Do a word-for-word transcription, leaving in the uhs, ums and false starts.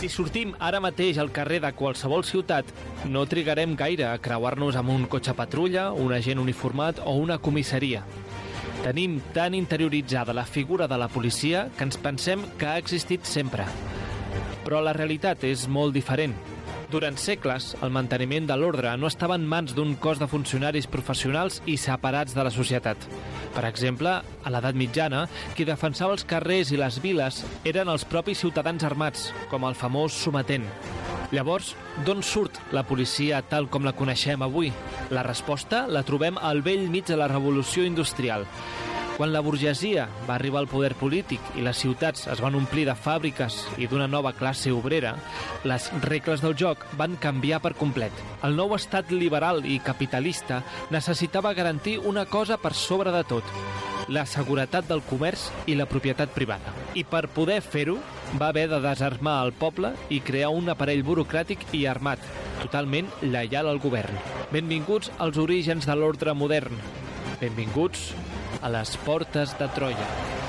Si sortim ara mateix al carrer de qualsevol ciutat, no trigarem gaire a creuar-nos amb un cotxe patrulla, un agent uniformat o una comissaria. Tenim tan interioritzada la figura de la policia que ens pensem que ha existit sempre. Però la realitat és molt diferent. Durant segles, el manteniment de l'ordre no estava en mans d'un cos de funcionaris professionals i separats de la societat. Per exemple, a l'edat mitjana, qui defensava els carrers i les viles eren els propis ciutadans armats, com el famós sometent. Llavors, d'on surt la policia tal com la coneixem avui? La resposta la trobem al vell mig de la revolució industrial. Quan la burgesia va arribar al poder polític i les ciutats es van omplir de fàbriques i d'una nova classe obrera, les regles del joc van canviar per complet. El nou estat liberal i capitalista necessitava garantir una cosa per sobre de tot: la seguretat del comerç i la propietat privada. I per poder fer-ho, va haver de desarmar el poble i crear un aparell burocràtic i armat, totalment lleial al govern. Benvinguts als orígens de l'ordre modern. Benvinguts a les portes de Troia.